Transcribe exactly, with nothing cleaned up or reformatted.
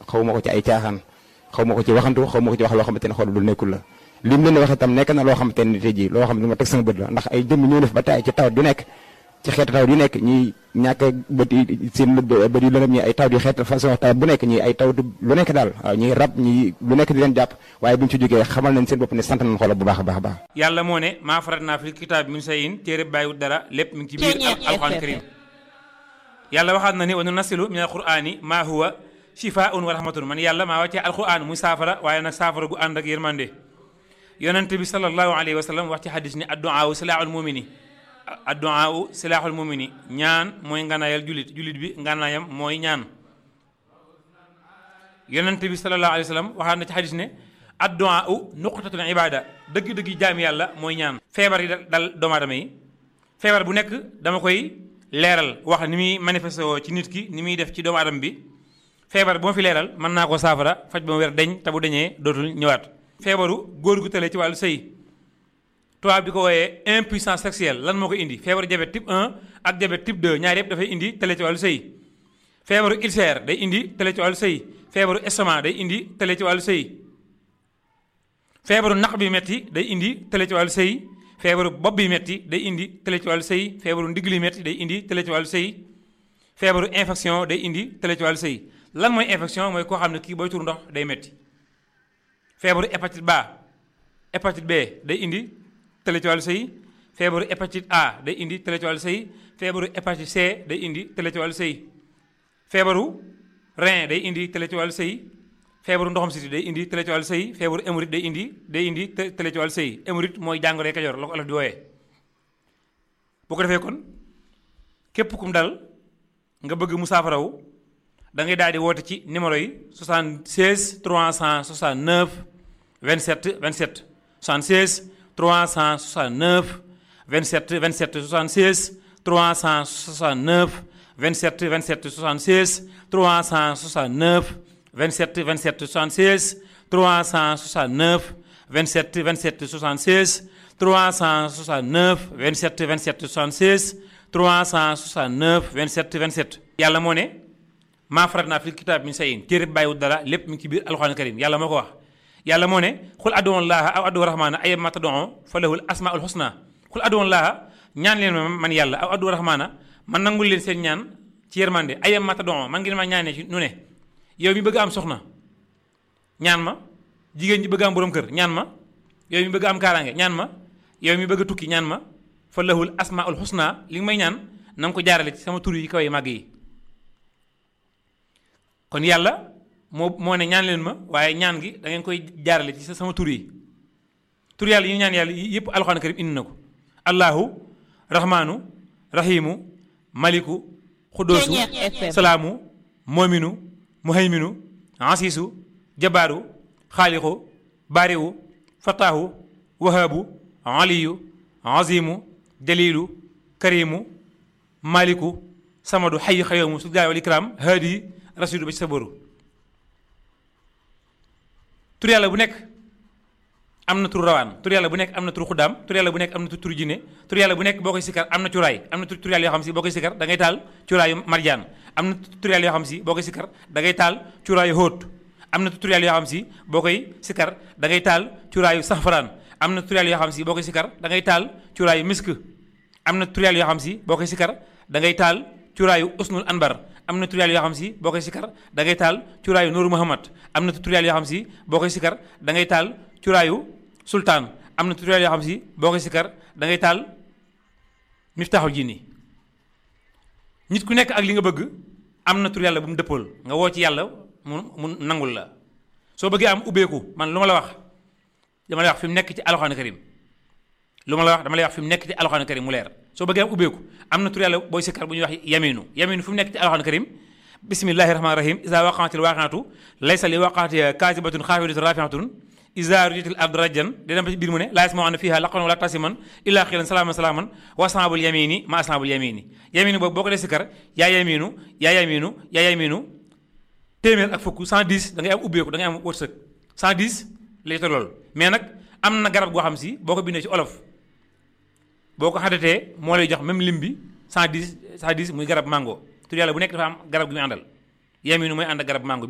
xaw ma ko ci ay caaxaan xaw ma ko ci waxantu xaw ma ko ci wax loo xamante ne xool lu nekkul la lim leen wax itam nekk na loo xamante ne tey jii loo xam ne ma teg sama bët la ndax ay jëmm ñëw na fi ba tey ci tawat du nekk ci xeetu tawat yu nekk ñi ñàkk bët yi seen bët yu lëndëm ñi ay tawat yu xeet façon tawat bu nekk ñi ay tawat lu nekk daal waaw ñi rab ñi lu nekk di leen jàpp waaye bi ñu ci jógee xamal nañ seen bopp ne sant nañ xoolal bu baax a baax a baax yàlla moo ne maa farat naa fil kitaab min shay'in téere bàyyiwut dara lépp mi ngi ci biir alxuraan karim yàlla waxaat na ni wa nunazzilu min alqur'ani maa huwa shifaa'un wa rahmatun man yàlla maa wàccee alqur'an muy saafara waaye nag saafara gu ànd ak yërmande yonente bi sallallahu alayhi wa sallam wax ci hadis ni addu'aa silaahul mumini addu'aa silaahul mumini ñaan mooy nganaayal julit julit bi nganaayam mooy ñaan yonente bi sallallahu alayhi wa sallam waxaat na ci hadis ne addu'aa nuqtatul ibada dëgg-dëgg jaami yàlla mooy ñaan feebar yi dal doomu aadama yi feebar bu nekk dama koy leeral wax ni muy manifesté woo ci nit ki ni muy def ci doomu aadama bi feebar bu ma fi leeral mën naa ko saafara faj ba mu wér deñ te bu deñee dootul ñëwaat feebaru góor gu tële ci wàllu sëy tubaab bi ko wooyee impuissance sexuelle lan moo ko indi feebaru diabète type un ak diabète type deux ñaar yëpp dafay indi tële ci wàllu sëy feebaru ulcère day indi tële ci wàllu sëy feebaru estomac day indi tële ci wàllu sëy feebaru naq bi metti day indi tële ci wàllu sëy feebaru bopp bi metti day indi tële ci wàllu sëy feebaru ndigg li metti day indi tële ci wàllu sëy feebaru infection day indi tële ci wàllu sëy lan mooy infection mooy koo xam ne kii booy tur ndox day metti feebaru hépatite B hépatite B day indi tële ci wàllu sëy feebaru hépatite A day indi tële ci wàllu sëy feebaru hépatite C day indi tële ci wàllu sëy feebaru rein day indi tële ci wàllu sëy feebaru ndoxam siti day indi tële ci wàllu sëy feebaru hémorroïde day indi day indi tële ci wàllu sëy hémorroïde mooy jàngoro Kajoor la ko olof di wooyee bu ko defee kon képp kum dal nga bëgg mu saafarawu da ngay daal di woote ci numéro yi soixante-seize trois cent soixante-neuf vingt-sept vingt-sept soixante-seize trois cent soixante-neuf vingt-sept vingt-sept soixante-seize trois cent soixante-neuf vingt-sept vingt-sept soixante-seize trois cent soixante-neuf vingt-sept vingt-sept soixante-seize trois cent soixante-neuf vingt-sept vingt-sept soixante-seize trois cent soixante-neuf vingt-sept vingt-sept soixante-seize trois cent soixante-neuf vingt-sept vingt-sept yàlla moo ne maa farat naa fil kitaab min shay'in téere bàyyiwut dara lépp mi ngi ci biir alxuraan karim yàlla moo ko wax yàlla moo ne xul ad'u llaaha aw ad'u rahmaana ayyammaa tad'uu falahul asmaa'ul husnaa xul ad'u llaaha ñaan leen ma man yàlla aw ad'u rahmaana man nangul leen seen ñaan ci yërmande ayyammaa tad'uu man ngeen ma ñaanee ci nu ne yow mi bëgg am soxna ñaan ma jigéen ñi bëgg am borom kër ñaan ma yow mi bëgg am kaaraange ñaan ma yow mi bëgg a tukki ñaan ma falahul asmaa'ul husnaa li nga may ñaan na nga ko jaarale ci sama tur yi kaw yi màgg yi kon yàlla moo moo ne ñaan leen ma waaye ñaan gi da ngeen koy jaarale ci sama tur yi tur yàlla yi ñu ñaan yàlla yëpp alxuraan karim indi na ko allahu rahmaanu rahimu maliku xudoosu salaamu moominu muhayminu asiisu jabaaru xaalixu baariwu fataahu wahaabu aliyu azimu jalilu karimu maliku samadu xayu xayoomu su jaay wal ikraam haadi rasidu ba ci sa boru tur yàlla bu nekk am na tur rawaan tur yàlla bu nekk am na tur xuddaam tur yàlla bu nekk am na tur jinne tur yàlla bu nekk boo koy sikkar am na curaay am na tur yàlla yoo xam si boo koy sikkar da ngay taal curaayu marjaan am na tur yàlla yoo xam si boo koy sikkar da ngay taal curaayu hóot am na tur yàlla yoo xam si boo koy sikkar da ngay taal curaayu safaraan am na tur yàlla yoo xam si boo koy sikkar da ngay taal curaayu misk am na tur yàlla yoo xam si boo koy sikkar da ngay taal curaayu usnul anbar am na tur yàlla yoo xam si boo koy sikkar da ngay taal curaayu Nuuru Muhammad am na tur yàlla yoo xam si boo koy sikkar da ngay taal curaayu sultaan am na tur yàlla yoo xam si boo koy sikkar da ngay taal miftaaxul jinni nit ku nekk ak li nga bëgg am na tur yàlla bu mu dëppool nga woo ci yàlla mu mu nangul la soo bëggee am ubbeeku man lu ma la wax dama lay wax fi mu nekk ci alxuraan karim lu ma la wax dama lay wax fi mu nekk ci alxuraan karim mu leer soo bëggee am ubbeeku am na tur yàlla booy sikkar bu ñuy wax yaminu yaminu fu mu nekk ci alxuraan karim bismillahi rahmaani rahim isa waqaatil waaqiatu laysa li waqaatiha kaasibatun xaafidatun rafiatun isa rujatil ardu rajjan di dem ba ci biir mu ne laa yasma'uuna fiihaa laqwan wala tasiman illaa qiilan salaaman salaaman wa ashaabul yamini ma ashaabul yamini yaminu boobu boo ko dee sikkar yaa yaminu yaa yaminu yaa yaminu téeméer ak fukk cent dix da ngay am ubbeeku da ngay am wërsëg cent dix lay tollool mais nag am na garab goo xam si boo ko bindee ci olof boo ko xadatee moo lay jox même lim bi cent dix cent dix muy garab mango tur yàlla bu nekk dafa am garab gu muy àndal yaminu mooy ànd ak garab mango